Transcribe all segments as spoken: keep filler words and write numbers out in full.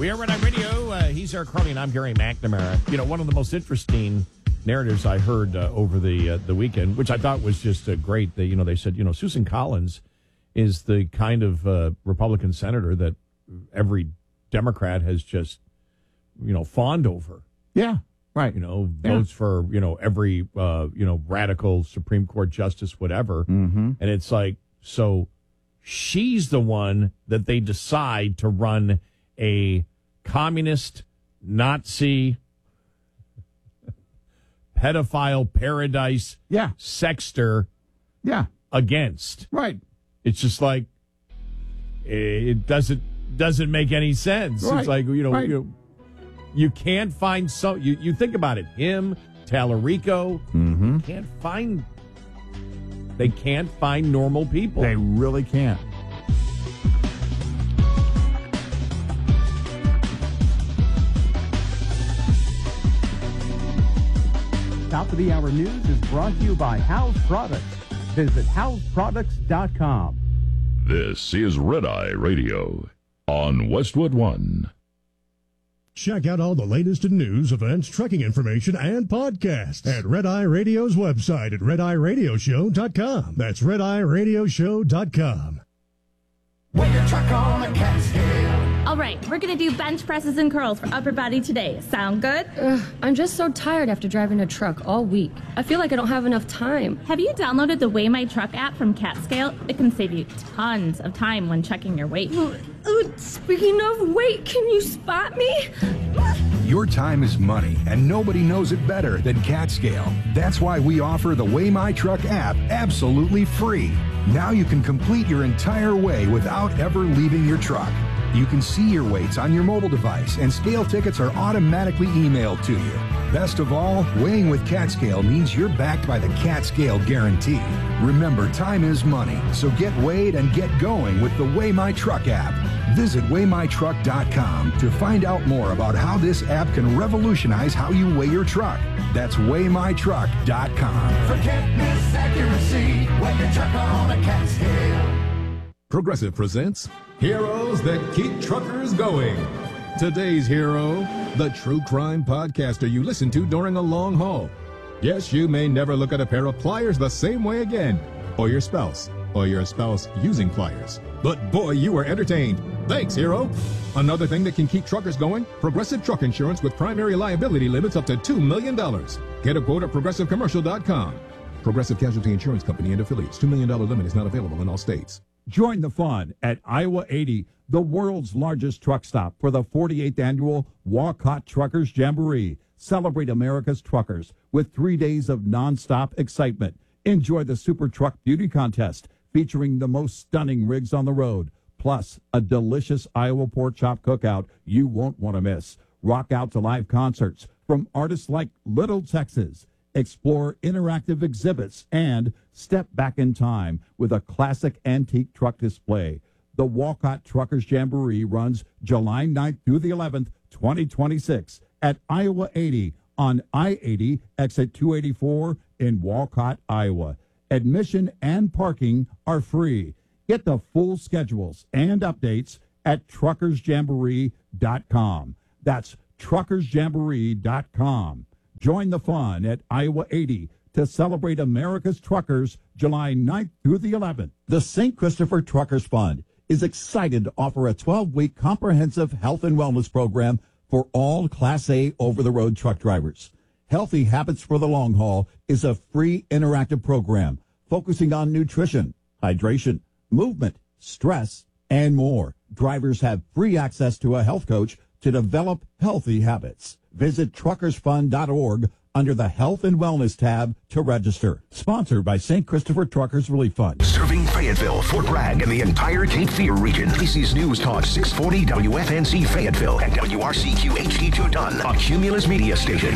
We are Red Eye Radio. Uh, he's Eric Carney, and I'm Gary McNamara. You know, one of the most interesting narratives I heard uh, over the uh, the weekend, which I thought was just uh, great. That, you know, they said, you know, Susan Collins is the kind of uh, Republican senator that every Democrat has just, you know, fawned over. Yeah, right. You know, yeah. votes for, you know, every, uh, you know, radical Supreme Court justice, whatever. Mm-hmm. And it's like, so she's the one that they decide to run a communist, Nazi, pedophile paradise yeah. sexter yeah. against. Right. It's just like, it doesn't doesn't make any sense. Right. It's like, you know, right. you, you can't find so you, you think about it. Him, Tallarico, mm-hmm. can't find they can't find normal people. They really can't. Top of the Hour News is brought to you by House Products. Visit house products dot com. This is Red Eye Radio on Westwood One. Check out all the latest in news, events, trucking information, and podcasts at Red Eye Radio's website at red eye radio show dot com. That's red eye radio show dot com. Weigh your truck on a cat scale. All right, we're going to do bench presses and curls for upper body today. Sound good? Ugh, I'm just so tired after driving a truck all week. I feel like I don't have enough time. Have you downloaded the Weigh My Truck app from CatScale? It can save you tons of time when checking your weight. Uh, uh, speaking of weight, can you spot me? Your time is money, and nobody knows it better than CatScale. That's why we offer the Weigh My Truck app absolutely free. Now you can complete your entire weigh without ever leaving your truck. You can see your weights on your mobile device, and scale tickets are automatically emailed to you. Best of all, weighing with CatScale means you're backed by the CatScale Guarantee. Remember, time is money, so get weighed and get going with the Weigh My Truck app. Visit weigh my truck dot com to find out more about how this app can revolutionize how you weigh your truck. That's weigh my truck dot com. Forget misaccuracy. Weigh your truck on a cat scale. Progressive presents Heroes That Keep Truckers Going. Today's hero, the true crime podcaster you listen to during a long haul. Yes, you may never look at a pair of pliers the same way again, or your spouse, or your spouse using pliers. But boy, you were entertained. Thanks, hero. Another thing that can keep truckers going, Progressive Truck Insurance with primary liability limits up to two million dollars. Get a quote at progressive commercial dot com. Progressive Casualty Insurance Company and affiliates. two million dollars limit is not available in all states. Join the fun at Iowa eighty, the world's largest truck stop, for the forty-eighth annual Walcott Truckers Jamboree. Celebrate America's truckers with three days of nonstop excitement. Enjoy the Super Truck Beauty Contest, featuring the most stunning rigs on the road, plus a delicious Iowa pork chop cookout you won't want to miss. Rock out to live concerts from artists like Little Texas. Explore interactive exhibits and step back in time with a classic antique truck display. The Walcott Truckers Jamboree runs July ninth through the eleventh, twenty twenty-six at Iowa eighty on I eighty, exit two eighty-four in Walcott, Iowa. Admission and parking are free. Get the full schedules and updates at truckers jamboree dot com. That's truckers jamboree dot com. Join the fun at Iowa eighty to celebrate America's truckers July ninth through the eleventh. The Saint Christopher Truckers Fund is excited to offer a twelve-week comprehensive health and wellness program for all Class A over-the-road truck drivers. Healthy Habits for the Long Haul is a free interactive program focusing on nutrition, hydration, movement, stress, and more. Drivers have free access to a health coach to develop healthy habits. Visit truckers fund dot org under the Health and Wellness tab to register. Sponsored by Saint Christopher Truckers Relief Fund. Serving Fayetteville, Fort Bragg, and the entire Cape Fear region. This is News Talk six forty W F N C Fayetteville and W R C Q H D two Dunn, a Cumulus media station.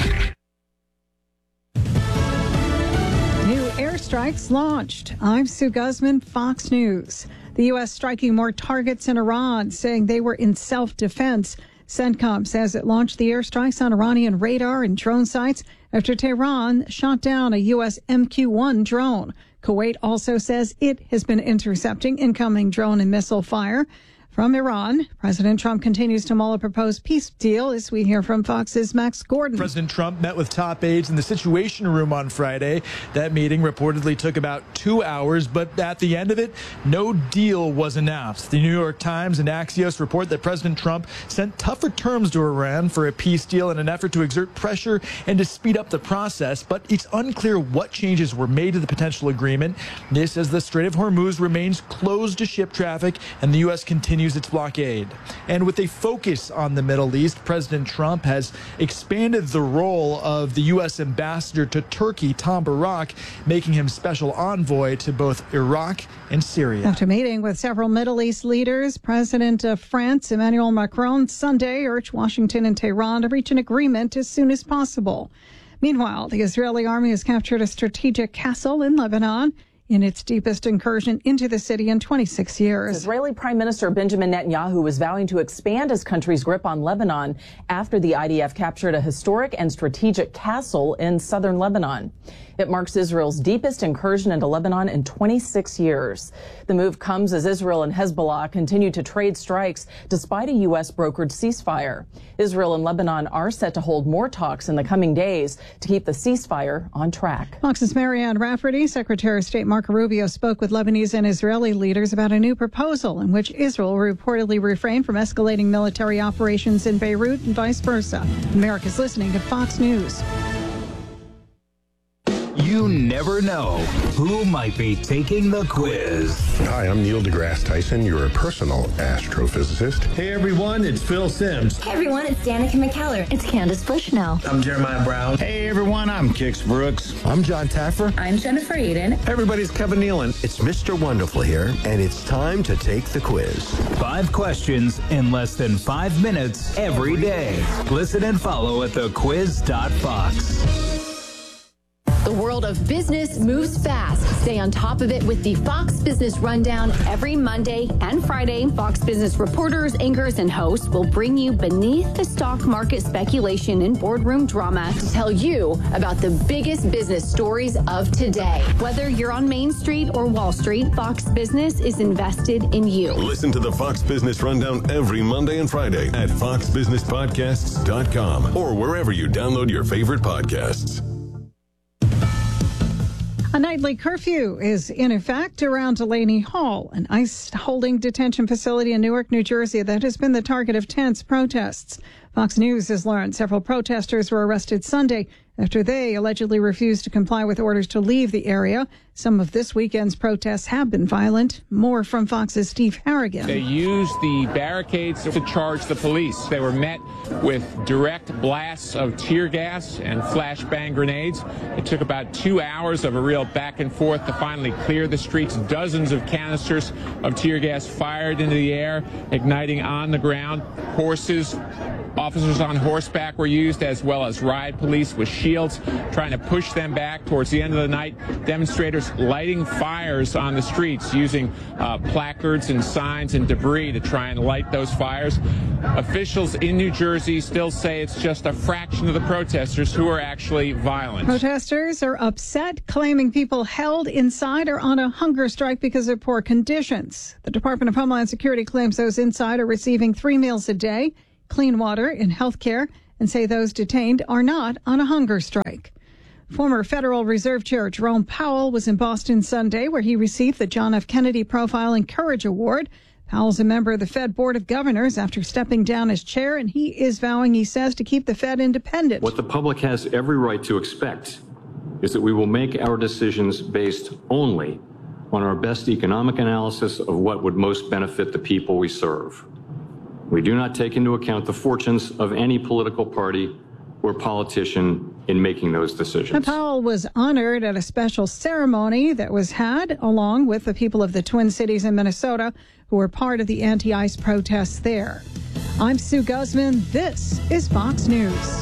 New airstrikes launched. I'm Sue Guzman, Fox News. The U S striking more targets in Iran, saying they were in self-defense. CENTCOM says it launched the airstrikes on Iranian radar and drone sites after Tehran shot down a U S M Q one drone. Kuwait also says it has been intercepting incoming drone and missile fire From Iran, President Trump continues to mull a proposed peace deal, as we hear from Fox's Max Gordon. President Trump met with top aides in the Situation Room on Friday. That meeting reportedly took about two hours, but at the end of it, no deal was announced. The New York Times and Axios report that President Trump sent tougher terms to Iran for a peace deal in an effort to exert pressure and to speed up the process, but it's unclear what changes were made to the potential agreement. This as the Strait of Hormuz remains closed to ship traffic and the U S continues its blockade. And with a focus on the Middle East, President Trump has expanded the role of the U S ambassador to Turkey, Tom Barak, making him special envoy to both Iraq and Syria. After meeting with several Middle East leaders, President of France, Emmanuel Macron, Sunday urged Washington and Tehran to reach an agreement as soon as possible. Meanwhile, the Israeli army has captured a strategic castle in Lebanon in its deepest incursion into the city in twenty-six years. Israeli Prime Minister Benjamin Netanyahu was vowing to expand his country's grip on Lebanon after the I D F captured a historic and strategic castle in southern Lebanon. It marks Israel's deepest incursion into Lebanon in twenty-six years. The move comes as Israel and Hezbollah continue to trade strikes despite a U S brokered ceasefire. Israel and Lebanon are set to hold more talks in the coming days to keep the ceasefire on track. Fox's Marianne Rafferty, Secretary of State Marco Rubio spoke with Lebanese and Israeli leaders about a new proposal in which Israel will reportedly refrain from escalating military operations in Beirut and vice versa. America's listening to Fox News. You never know who might be taking the quiz. Hi, I'm Neil deGrasse Tyson, your personal astrophysicist. Hey everyone, it's Phil Sims. Hey everyone, it's Danica McKellar. It's Candace Bushnell. I'm Jeremiah Brown. Hey everyone, I'm Kix Brooks. I'm John Taffer. I'm Jennifer Aiden. Hey everybody's Kevin Nealon. It's Mister Wonderful here, and it's time to take the quiz. Five questions in less than five minutes every day. Listen and follow at the quiz dot fox. The world of business moves fast. Stay on top of it with the Fox Business Rundown every Monday and Friday. Fox Business reporters, anchors, and hosts will bring you beneath the stock market speculation and boardroom drama to tell you about the biggest business stories of today. Whether you're on Main Street or Wall Street, Fox Business is invested in you. Listen to the Fox Business Rundown every Monday and Friday at fox business podcasts dot com or wherever you download your favorite podcasts. A nightly curfew is in effect around Delaney Hall, an ICE holding detention facility in Newark, New Jersey that has been the target of tense protests. Fox News has learned several protesters were arrested Sunday after they allegedly refused to comply with orders to leave the area. Some of this weekend's protests have been violent. More from Fox's Steve Harrigan. They used the barricades to charge the police. They were met with direct blasts of tear gas and flashbang grenades. It took about two hours of a real back and forth to finally clear the streets. Dozens of canisters of tear gas fired into the air, igniting on the ground. Horses, officers on horseback were used, as well as riot police with shields, trying to push them back. Towards the end of the night, demonstrators lighting fires on the streets, using uh, placards and signs and debris to try and light those fires. Officials in New Jersey still say it's just a fraction of the protesters who are actually violent. Protesters are upset, claiming people held inside are on a hunger strike because of poor conditions. The Department of Homeland Security claims those inside are receiving three meals a day, clean water, and health care, and say those detained are not on a hunger strike. Former Federal Reserve Chair Jerome Powell was in Boston Sunday, where he received the John F. Kennedy Profile and Courage Award. Powell's a member of the Fed Board of Governors after stepping down as chair, and he is vowing, he says, to keep the Fed independent. What the public has every right to expect is that we will make our decisions based only on our best economic analysis of what would most benefit the people we serve. We do not take into account the fortunes of any political party or politician in making those decisions. And Powell was honored at a special ceremony that was had along with the people of the Twin Cities in Minnesota who were part of the anti-ICE protests there. I'm Sue Guzman. This is Fox News.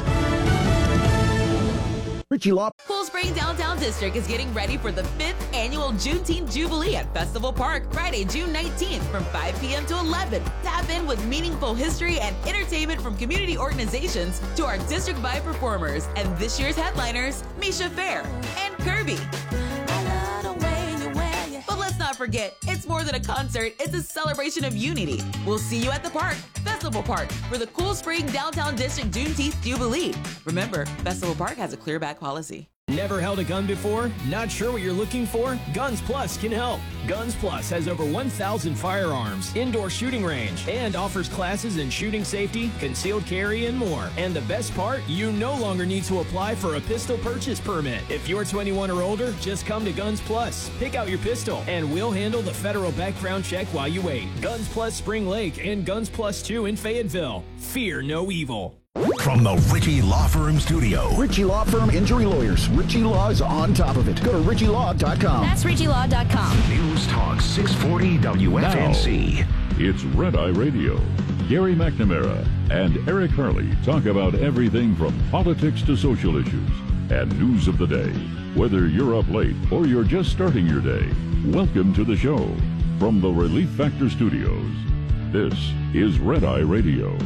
Richie Law. Cool Spring Downtown District is getting ready for the fifth annual Juneteenth Jubilee at Festival Park, Friday, June nineteenth from five p.m. to eleven. Tap in with meaningful history and entertainment from community organizations to our district-wide performers and this year's headliners, Misha Fair and Kirby. But let's not not forget, it's more than a concert, it's a celebration of unity. We'll see you at the park, Festival Park, for the Cool Spring Downtown District Juneteenth Jubilee. Remember, Festival Park has a clear back policy. Never held a gun before? Not sure what you're looking for? Guns Plus can help. Guns Plus has over one thousand firearms, indoor shooting range, and offers classes in shooting safety, concealed carry, and more. And the best part, you no longer need to apply for a pistol purchase permit. If you're twenty-one or older, just come to Guns Plus. Pick out your pistol, and we'll handle the federal background check while you wait. Guns Plus Spring Lake and Guns Plus two in Fayetteville. Fear no evil. From the Ritchie Law Firm studio. Ritchie Law Firm Injury Lawyers. Ritchie Law is on top of it. Go to ritchie law dot com. That's ritchie law dot com. News Talk six forty W F N C. Now, it's Red Eye Radio. Gary McNamara and Eric Harley talk about everything from politics to social issues and news of the day. Whether you're up late or you're just starting your day, welcome to the show. From the Relief Factor Studios, this is Red Eye Radio.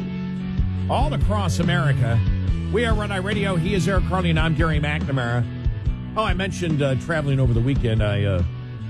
All across America, we are Red Eye Radio. He is Eric Harley, and I'm Gary McNamara. Oh, I mentioned uh, traveling over the weekend. I uh,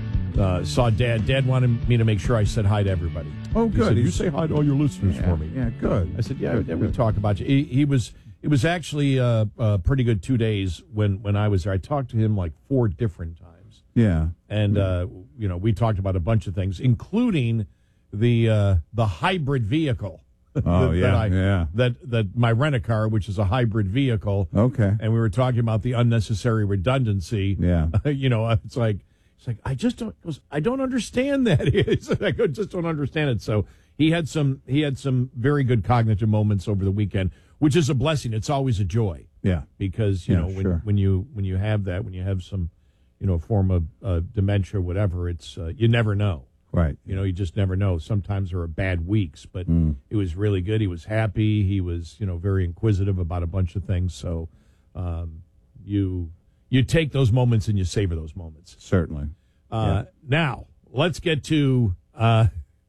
uh, saw Dad. Dad wanted me to make sure I said hi to everybody. Oh, good. He said, You you say hi to all your listeners Yeah, for me. yeah, good. I said, yeah, Good, yeah, we good. talk about you. He, he was. It was actually uh, uh, pretty good two days when, when I was there. I talked to him like four different times. Yeah. And, uh, you know, we talked about a bunch of things, including the uh, the hybrid vehicle. Oh, that, yeah, that I, yeah. That, that my rent-a-car, which is a hybrid vehicle. Okay. And we were talking about the unnecessary redundancy. Yeah. you know, it's like, it's like, I just don't, goes, I don't understand that. It's, I just don't understand it. So he had some, he had some very good cognitive moments over the weekend, which is a blessing. It's always a joy. Yeah. Because, you Yeah, know, when, sure. when you, when you have that, when you have some, you know, form of uh, dementia or whatever, it's, uh, you never know. Right. You know, you just never know. Sometimes there are bad weeks, but Mm. it was really good. He was happy. He was, you know, very inquisitive about a bunch of things. So um, you you take those moments and you savor those moments. Certainly. Uh, Now, let's get to, uh,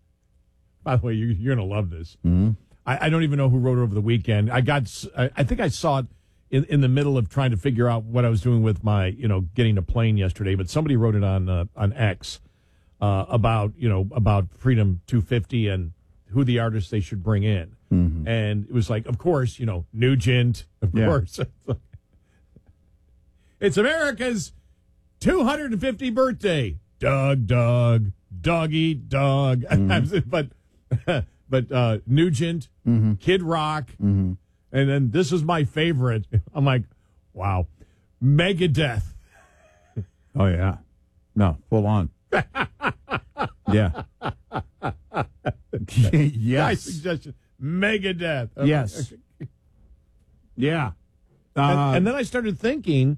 by the way, you, you're going to love this. Mhm. I, I don't even know who wrote it over the weekend. I got, s- I, I think I saw it in, in the middle of trying to figure out what I was doing with my, you know, getting a plane yesterday, but somebody wrote it on uh, on X. Uh, about you know about Freedom two fifty and who the artists they should bring in, Mhm. and it was like, of course, you know Nugent, of Yeah. course, it's America's two hundred fiftieth birthday. Doug, Doug, Doggy, Doug, Mhm. but but uh, Nugent, Mhm. Kid Rock, Mhm. and then this is my favorite. I'm like, wow, Megadeth. Oh, yeah. No, full on. Yeah. My Yes. suggestion, Megadeth. Yes. Yeah. And, Uh, and then I started thinking,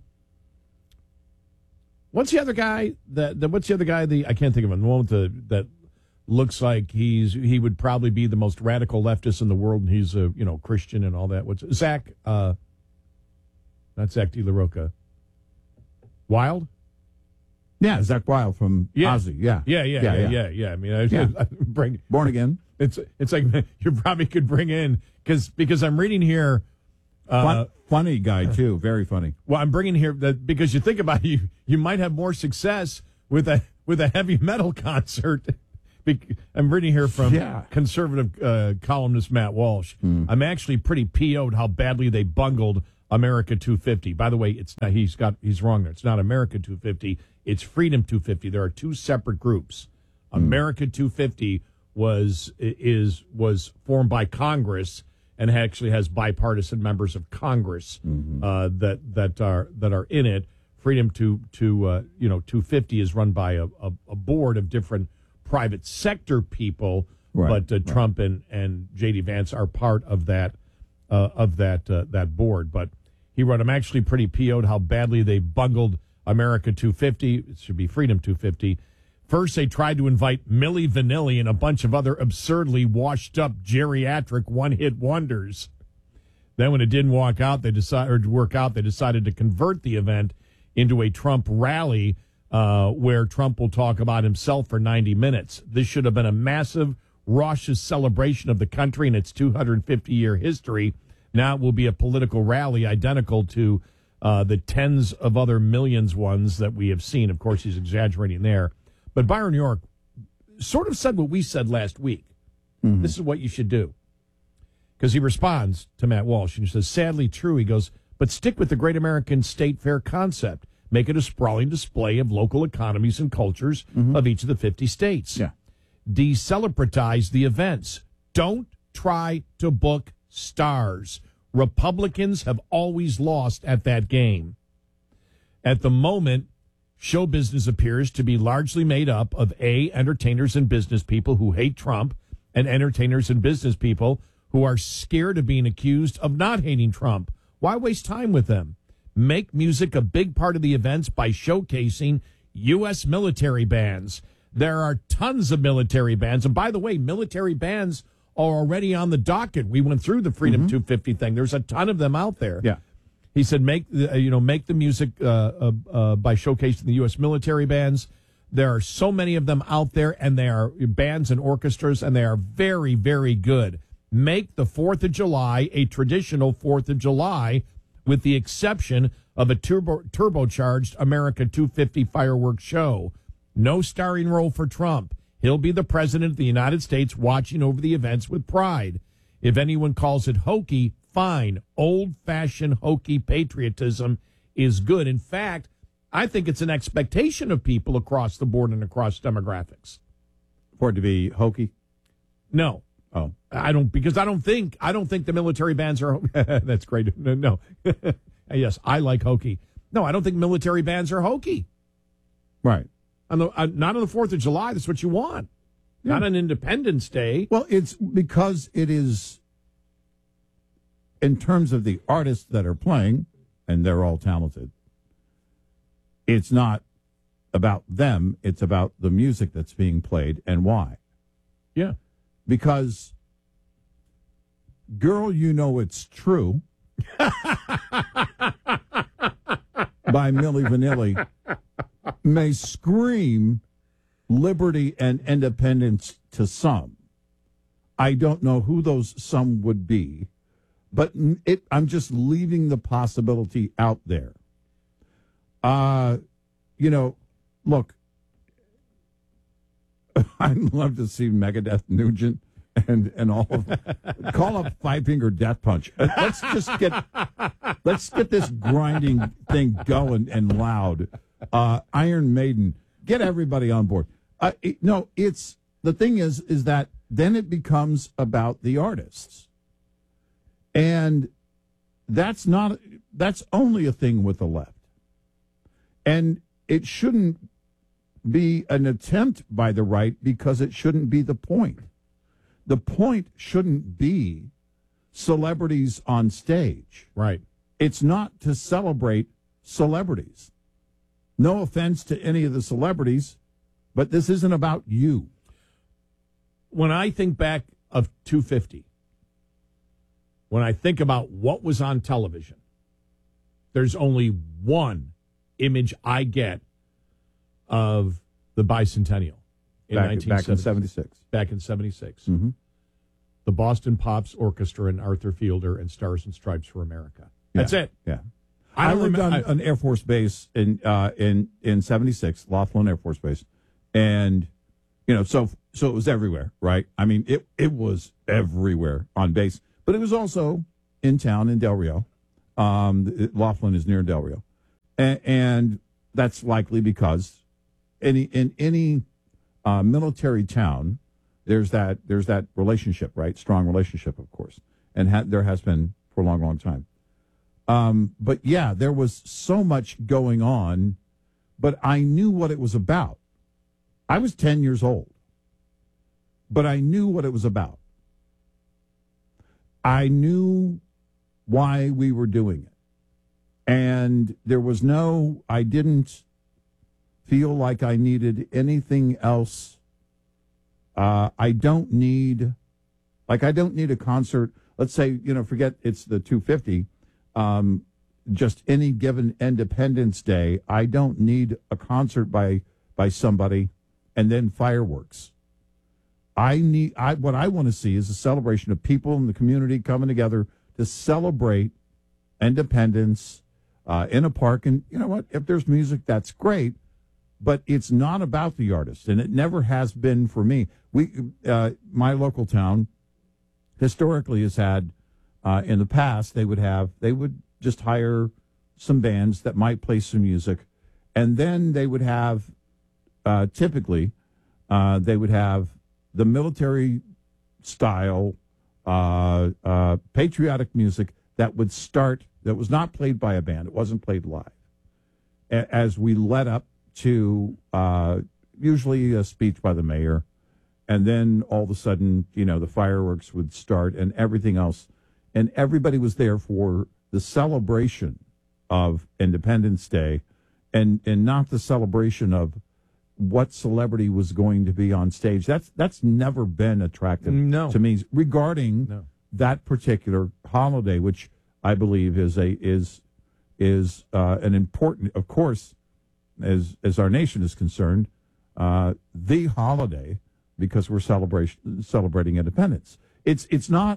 what's the other guy that, that what's the other guy the I can't think of him, the one with the that looks like he's he would probably be the most radical leftist in the world, and he's a you know Christian and all that. What's Zach? Uh, not Zach De La Roca. Wild. yeah, Zach Wild from Yeah. Ozzy. Yeah. Yeah, yeah, yeah, yeah, yeah. I mean, I, Yeah. I bring Born Again. It's it's like you probably could bring in because because I'm reading here. Uh, Fun, funny guy, too. Very funny. Well, I'm bringing here that because you think about it, you you might have more success with a with a heavy metal concert. Bec- I'm reading here from Yeah. conservative uh, columnist Matt Walsh. Mm. I'm actually pretty P O'd how badly they bungled America two fifty. By the way, it's not, he's got he's wrong there. It's not America two fifty. It's Freedom two fifty. There are two separate groups. Mm. America two fifty was is was formed by Congress and actually has bipartisan members of Congress Mm-hmm. uh, that that are that are in it. Freedom to to uh, you know two fifty is run by a, a, a board of different private sector people, Right, but uh, right. Trump and, and J D Vance are part of that uh, of that uh, that board. But he wrote, "I'm actually pretty P O'd how badly they bungled America two fifty. It should be Freedom two fifty. First, they tried to invite Milli Vanilli and a bunch of other absurdly washed-up geriatric one-hit wonders. Then, when it didn't walk out, they decided or work out. They decided to convert the event into a Trump rally, uh, where Trump will talk about himself for ninety minutes. This should have been a massive, raucous celebration of the country and its two hundred fifty year history. Now it will be a political rally identical to uh, the tens of other millions ones that we have seen. Of course, he's exaggerating there. But Byron York sort of said what we said last week. Mm-hmm. This is what you should do. Because he responds to Matt Walsh and he says, sadly true. He goes, but stick with the Great American State Fair concept. Make it a sprawling display of local economies and cultures mm-hmm. of each of the fifty states. Yeah. Decelebratize the events. Don't try to book stars. Republicans have always lost at that game. At the moment, show business appears to be largely made up of A, entertainers and business people who hate Trump, and entertainers and business people who are scared of being accused of not hating Trump. Why waste time with them? Make music a big part of the events by showcasing U S military bands. There are tons of military bands. And by the way, military bands are already on the docket. We went through the Freedom mm-hmm. two fifty thing. There's a ton of them out there. Yeah. He said, make the, you know, make the music uh, uh, uh, by showcasing the U S military bands. There are so many of them out there, and they are bands and orchestras, and they are very, very good. Make the fourth of July a traditional fourth of July, with the exception of a turbo, turbocharged America two fifty fireworks show. No starring role for Trump. He'll be the president of the United States watching over the events with pride. If anyone calls it hokey, fine. Old-fashioned hokey patriotism is good. In fact, I think it's an expectation of people across the board and across demographics. For it to be hokey? No. Oh. I don't, because I don't think, I don't think the military bands are, that's great. No. no. Yes, I like hokey. No, I don't think military bands are hokey. Right. On the, uh, not on the fourth of July. That's what you want. Yeah. Not on Independence Day. Well, it's because it is, in terms of the artists that are playing, and they're all talented, it's not about them. It's about the music that's being played and why. Yeah. Because, Girl, You Know It's True by Milli Vanilli may scream liberty and independence to some. I don't know who those some would be, but it, I'm just leaving the possibility out there. Uh, you know, look, I'd love to see Megadeth, Nugent, and and all of them. Call up Five Finger Death Punch. Let's just get let's get this grinding thing going and loud. Uh, Iron Maiden, get everybody on board. Uh, it, no, it's the thing is is that then it becomes about the artists, and that's not that's only a thing with the left, and it shouldn't be an attempt by the right because it shouldn't be the point. The point shouldn't be celebrities on stage. Right. It's not to celebrate celebrities. No offense to any of the celebrities, but this isn't about you. When I think back of two fifty, when I think about what was on television, there's only one image I get of the bicentennial in back, nineteen seventy, back in seventy-six. Back in seventy-six. Mm-hmm. The Boston Pops Orchestra and Arthur Fielder and Stars and Stripes for America. That's yeah, it. Yeah. I, I lived rem- on I, an Air Force base in uh, in in seventy-six, Laughlin Air Force Base, and you know, so so it was everywhere, right? I mean, it it was everywhere on base, but it was also in town in Del Rio. Um, Laughlin is near Del Rio, and, and that's likely because any in any uh, military town, there's that there's that relationship, right? Strong relationship, of course, and ha- there has been for a long, long time. Um, but yeah, there was so much going on, but I knew what it was about. I was ten years old, but I knew what it was about. I knew why we were doing it. And there was no, I didn't feel like I needed anything else. Uh, I don't need, like, I don't need a concert. Let's say, you know, forget it's the two fifty. Um, just any given Independence Day, I don't need a concert by by somebody and then fireworks. I need I what I want to see is a celebration of people in the community coming together to celebrate independence uh, in a park. And you know what? If there's music, that's great. but it's not about the artist, and it never has been for me. We, uh, my local town, historically has had, uh, in the past, they would have, they would just hire some bands that might play some music, and then they would have, uh, typically, uh, they would have the military style, uh, uh, patriotic music that would start, that was not played by a band. It wasn't played live. A- as we led up to uh, usually a speech by the mayor, and then all of a sudden, you know, the fireworks would start and everything else. And everybody was there for the celebration of Independence Day and, and not the celebration of what celebrity was going to be on stage. That's that's never been attractive no. to me regarding no. that particular holiday, which I believe is a is is uh, an important, of course, as as our nation is concerned, uh, the holiday, because we're celebration celebrating independence. It's it's not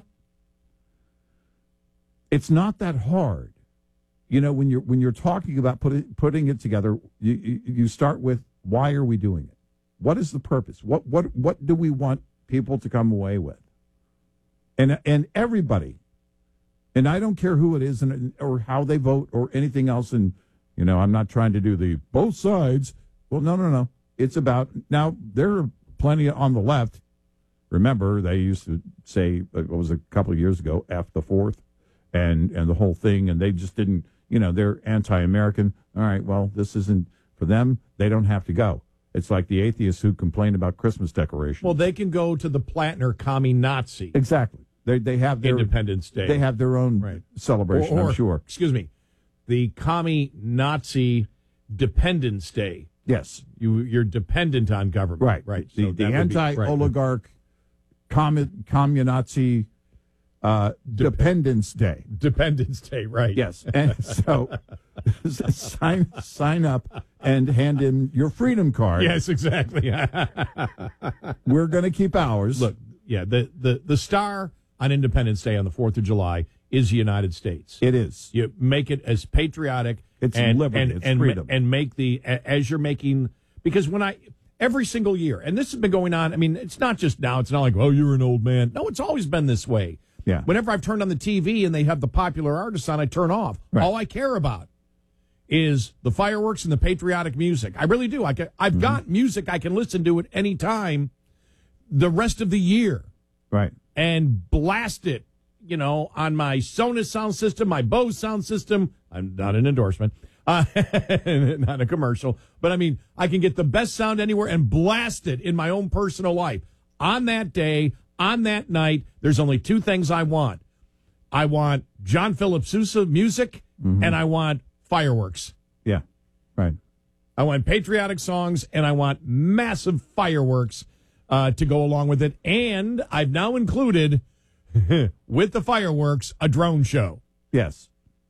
it's not that hard, you know. When you're when you're talking about putting putting it together, you, you you start with, why are we doing it? What is the purpose? What what what do we want people to come away with? And and everybody, and I don't care who it is and or how they vote or anything else. And you know, I'm not trying to do the both sides. Well, no, no, no. It's about, now there are plenty on the left. Remember, they used to say, what was it, a couple of years ago, F the fourth, and and the whole thing, and they just didn't. You know, they're anti-American. All right, well, this isn't for them. They don't have to go. It's like the atheists who complain about Christmas decorations. Well, they can go to the Platner commie Nazi. Exactly. They they have their Independence Day. They have their own right. celebration. Or, or, I'm sure. Excuse me, the commie Nazi Dependence Day. Yes, you you're dependent on government. Right. Right. The, so the anti-oligarch right. commun, communazi uh, De- Dependence Day. Dependence Day. Right. Yes. And so sign sign up and hand in your freedom card. Yes. Exactly. We're going to keep ours. Look. Yeah. The the the star on Independence Day on the fourth of July is the United States. It is. You make it as patriotic. It's and, liberty. And, it's and, freedom. And make the, as you're making, because when I, every single year, and this has been going on, I mean, it's not just now, it's not like, oh, you're an old man. No, it's always been this way. Yeah. Whenever I've turned on the T V and they have the popular artists on, I turn off. Right. All I care about is the fireworks and the patriotic music. I really do. I can, I've mm-hmm. got music I can listen to at any time the rest of the year. Right. And blast it, you know, on my Sonos sound system, my Bose sound system. I'm not an endorsement, uh, not a commercial, but I mean, I can get the best sound anywhere and blast it in my own personal life. On that day, on that night, there's only two things I want. I want John Philip Sousa music, mm-hmm. and I want fireworks. Yeah, right. I want patriotic songs, and I want massive fireworks uh, to go along with it. And I've now included, with the fireworks, a drone show. Yes.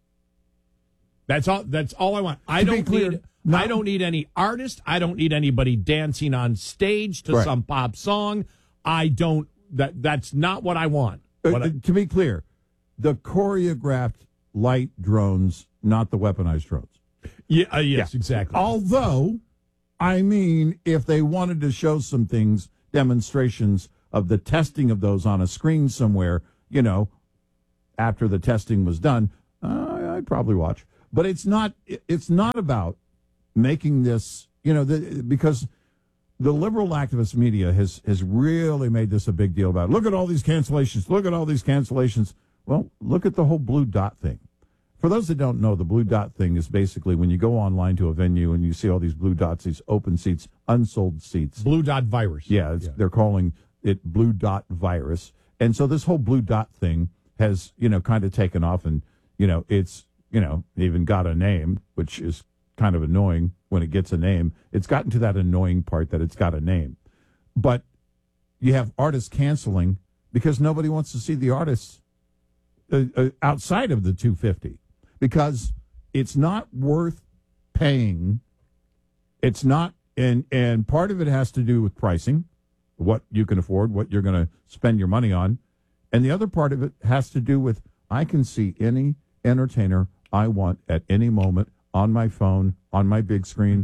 That's all. That's all I want. I to don't clear, need. no. I don't need any artist. I don't need anybody dancing on stage to right. some pop song. I don't. That that's not what I want. What uh, I, to be clear, the choreographed light drones, not the weaponized drones. Yeah. Uh, yes. Yeah. Exactly. Although, I mean, if they wanted to show some things, demonstrations of the testing of those on a screen somewhere, you know, after the testing was done, uh, I'd probably watch. But it's not. It's not about making this, you know, the, because the liberal activist media has has really made this a big deal about. Look at all these cancellations. Look at all these cancellations. Well, look at the whole blue dot thing. For those that don't know, the blue dot thing is basically when you go online to a venue and you see all these blue dots, these open seats, unsold seats. Blue dot virus. Yeah, it's, yeah. They're calling it blue dot virus. And so this whole blue dot thing has, you know, kind of taken off, and, you know, it's, you know, even got a name, which is kind of annoying when it gets a name. It's gotten to that annoying part that it's got a name. But you have artists canceling because nobody wants to see the artists uh, uh, outside of the two fifty, because it's not worth paying. It's not, and and part of it has to do with pricing, what you can afford, what you're going to spend your money on. And the other part of it has to do with, I can see any entertainer I want at any moment on my phone, on my big screen,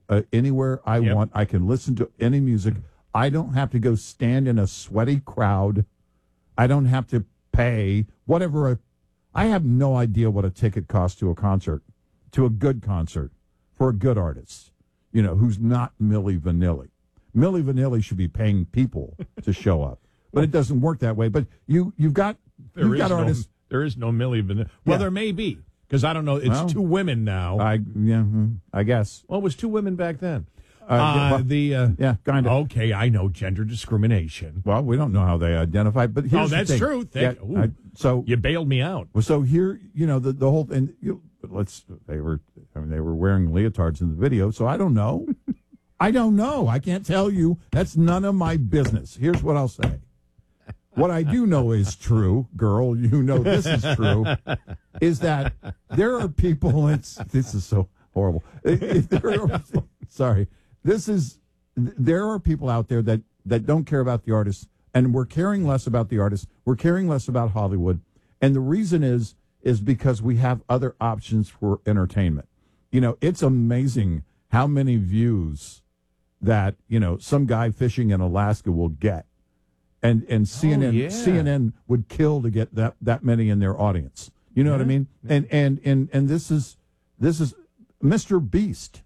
uh, anywhere I Yep. want. I can listen to any music. I don't have to go stand in a sweaty crowd. I don't have to pay whatever. A, I have no idea what a ticket costs to a concert, to a good concert, for a good artist, you know, who's not Milli Vanilli. Milli Vanilli should be paying people to show up, but it doesn't work that way. But you, you've got, There you've is got no, artists. there is no Milli Vanilli. Well, Yeah. there may be, because I don't know. It's Well, two women now. I yeah, mm, I guess. Well, it was two women back then. Uh, yeah, well, the uh, yeah, kind of. Okay, I know gender discrimination. Well, we don't know how they identify, but here's Oh, the that's thing. true. Thank Yeah, you. Ooh, I- so you bailed me out. Well, so here, you know, the the whole and you, let's they were, I mean, they were wearing leotards in the video, so I don't know. I don't know. I can't tell you. That's none of my business. Here's what I'll say. What I do know is true, girl. You know this is true. Is that there are people? It's this is so horrible. If there are, sorry, this is. There are people out there that that don't care about the artists, and we're caring less about the artists. We're caring less about Hollywood, and the reason is is because we have other options for entertainment. You know, it's amazing how many views that you know some guy fishing in Alaska will get. And and C N N yeah. C N N would kill to get that, that many in their audience. You know what I mean? And and and and this is this is Mister Beast,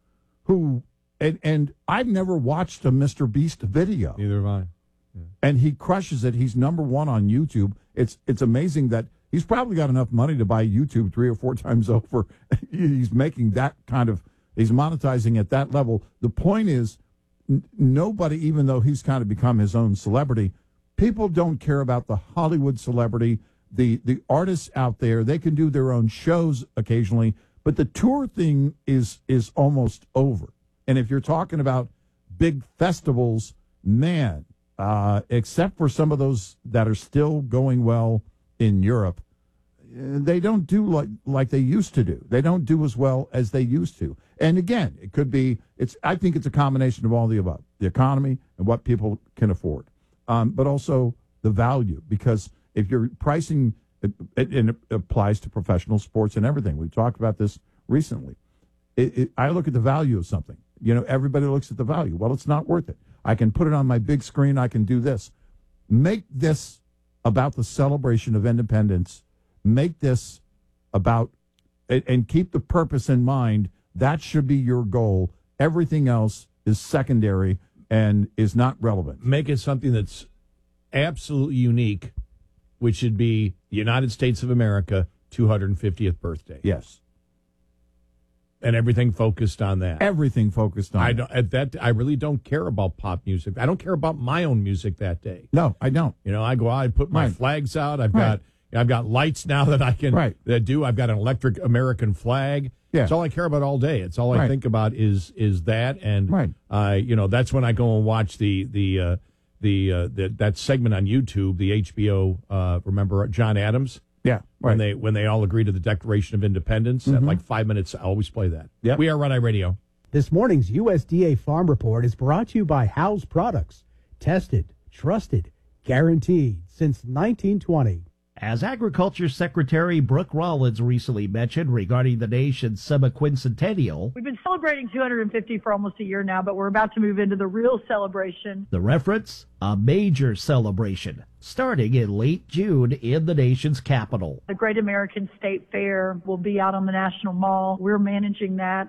who and and I've never watched a Mister Beast video. Neither have I. And he crushes it. He's number one on YouTube. It's it's amazing that he's probably got enough money to buy YouTube three or four times over. He's making that kind of he's monetizing at that level. The point is, nobody, even though he's kind of become his own celebrity, people don't care about the Hollywood celebrity, the the artists out there. They can do their own shows occasionally, but the tour thing is is almost over. And if you're talking about big festivals, man, uh, except for some of those that are still going well in Europe, they don't do like like they used to do. They don't do as well as they used to. And again, it could be. It's. I think it's a combination of all the above: the economy and what people can afford, um, but also the value. Because if you're pricing, it, it, and it applies to professional sports and everything. We talked about this recently. It, it, I look at the value of something. You know, everybody looks at the value. Well, it's not worth it. I can put it on my big screen. I can do this. Make this about the celebration of independence. Make this about, and, and keep the purpose in mind. That should be your goal. Everything else is secondary and is not relevant. Make it something that's absolutely unique, which should be the United States of America two hundred fiftieth birthday. Yes. And everything focused on that. Everything focused on I that. don't, at that. I really don't care about pop music. I don't care about my own music that day. No, I don't. You know, I go out, I put my Right. flags out. I've Right. got I've got lights now that I can Right. that do. I've got an electric American flag. Yeah. It's all I care about all day. It's all I Right. think about is is that, and Right. uh, you know, that's when I go and watch the the uh, the, uh, the that segment on YouTube, the H B O. Uh, remember John Adams? Yeah, When right. they when they all agree to the Declaration of Independence, at like five minutes, I always play that. Yep. We are Red Eye Radio. This morning's U S D A Farm Report is brought to you by Howes Products. Tested, trusted, guaranteed since nineteen twenty. As Agriculture Secretary Brooke Rollins recently mentioned regarding the nation's semi-quincentennial, We've been celebrating two hundred fifty for almost a year now, but we're about to move into the real celebration. the reference, a major celebration, starting in late June in the nation's capital. The Great American State Fair will be out on the National Mall. We're managing that.